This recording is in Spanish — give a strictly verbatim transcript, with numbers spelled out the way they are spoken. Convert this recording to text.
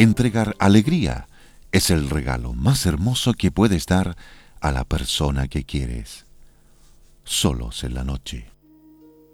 Entregar alegría es el regalo más hermoso que puedes dar a la persona que quieres. Solos en la noche.